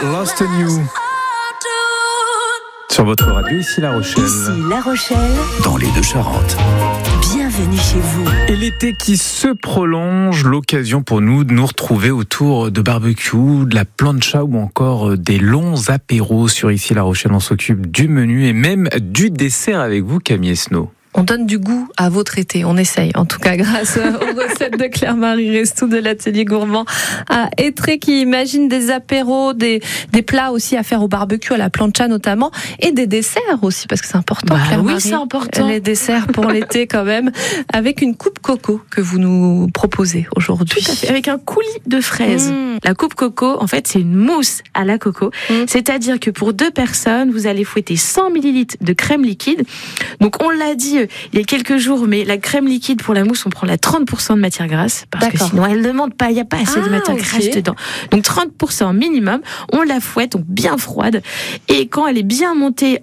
Lost in You. Sur votre radio, ici La Rochelle. Ici La Rochelle, dans les Deux-Charentes. Bienvenue chez vous. Et l'été qui se prolonge, l'occasion pour nous de nous retrouver autour de barbecue, de la plancha ou encore des longs apéros. Sur Ici La Rochelle, on s'occupe du menu et même du dessert avec vous, Camille Esnault. On donne du goût à votre été, on essaye. En tout cas, grâce aux recettes de Claire-Marie Restou de l'Atelier Gourmand à Étré, qui imagine des apéros, des plats aussi à faire au barbecue, à la plancha notamment, et des desserts aussi, parce que c'est important, Claire-Marie. Oui, c'est important. Les desserts pour l'été quand même, avec une coupe coco que vous nous proposez aujourd'hui. Tout à fait, avec un coulis de fraises. La coupe coco, en fait, c'est une mousse à la coco. C'est-à-dire que pour 2 personnes, vous allez fouetter 100 ml de crème liquide. Donc, on l'a dit il y a quelques jours, mais la crème liquide pour la mousse, on prend la 30% de matière grasse, parce que sinon elle ne demande pas, il n'y a pas assez de matière grasse dedans. Donc 30% minimum, on la fouette, donc bien froide, et quand elle est bien montée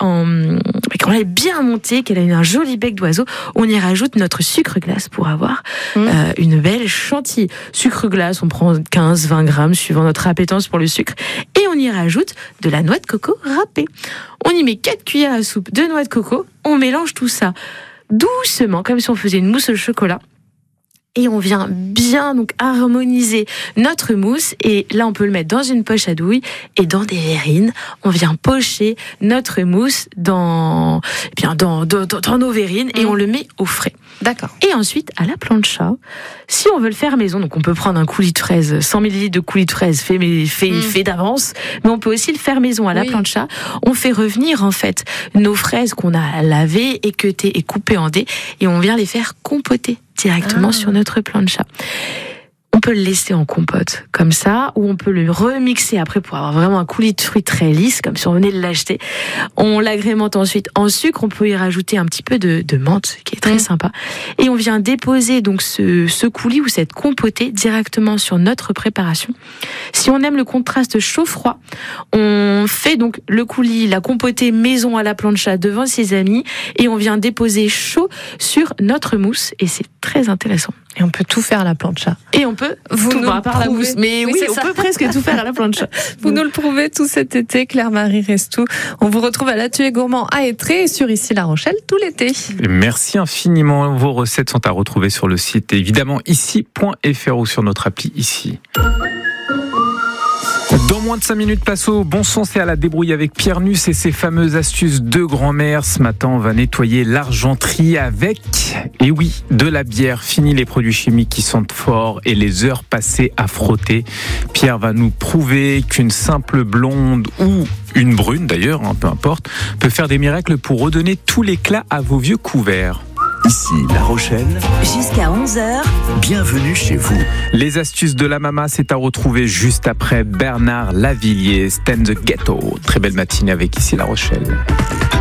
qu'elle a eu un joli bec d'oiseau, on y rajoute notre sucre glace pour avoir une belle chantilly. Sucre glace, on prend 15-20 grammes suivant notre appétence pour le sucre, et on y rajoute de la noix de coco râpée. On y met 4 cuillères à soupe de noix de coco, on mélange tout ça doucement, comme si on faisait une mousse au chocolat. Et on vient bien donc harmoniser notre mousse. Et là, on peut le mettre dans une poche à douille et dans des verrines. On vient pocher notre mousse dans nos verrines et on le met au frais. D'accord. Et ensuite, à la plancha, si on veut le faire maison, donc on peut prendre un coulis de fraises, 100 ml de coulis de fraises fait d'avance, mais on peut aussi le faire maison à la plancha. On fait revenir en fait nos fraises qu'on a lavées, équeutées et coupées en dés, et on vient les faire compoter directement sur notre plancha. On peut le laisser en compote, comme ça, ou on peut le remixer après pour avoir vraiment un coulis de fruits très lisse, comme si on venait de l'acheter. On l'agrémente ensuite en sucre, on peut y rajouter un petit peu de menthe, qui est très sympa. Et on vient déposer donc ce coulis ou cette compotée directement sur notre préparation. Si on aime le contraste chaud-froid, on fait donc le coulis, la compotée maison à la plancha devant ses amis, et on vient déposer chaud sur notre mousse, et c'est très intéressant. Et on peut tout faire à la plancha. Et on peut tout à part la mousse. Mais oui, on peut presque tout faire à la plancha. Vous nous le prouvez tout cet été, Claire-Marie Restou. On vous retrouve à l'Atelier Gourmand à Étré et sur Ici La Rochelle tout l'été. Merci infiniment. Vos recettes sont à retrouver sur le site, évidemment, ici.fr ou sur notre appli Ici. Dans moins de 5 minutes, passe au bon son, c'est à la débrouille avec Pierre Nuss et ses fameuses astuces de grand-mère. Ce matin, on va nettoyer l'argenterie avec, et oui, de la bière. Fini les produits chimiques qui sentent fort et les heures passées à frotter. Pierre va nous prouver qu'une simple blonde ou une brune d'ailleurs, peu importe, peut faire des miracles pour redonner tout l'éclat à vos vieux couverts. Ici La Rochelle, Jusqu'à 11h, bienvenue chez vous. Les astuces de la maman, c'est à retrouver juste après Bernard Lavilliers, Stand the Ghetto. Très belle matinée avec Ici La Rochelle.